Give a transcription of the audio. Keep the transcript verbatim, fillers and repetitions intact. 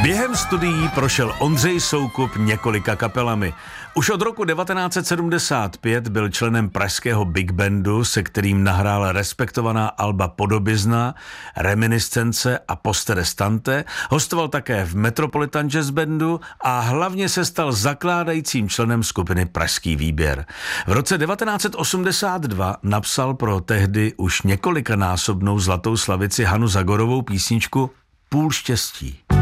Během studií prošel Ondřej Soukup několika kapelami. Už od roku devatenáct set sedmdesát pět byl členem pražského Big Bandu, se kterým nahrál respektovaná alba Podobizna, Reminiscence a Poste Restante, hostoval také v Metropolitan Jazz Bandu a hlavně se stal zakládajícím členem skupiny Pražský výběr. V roce devatenáct set osmdesát dva napsal pro tehdy už několikanásobnou zlatou slavici Hanu Zagorovou písničku Půl štěstí.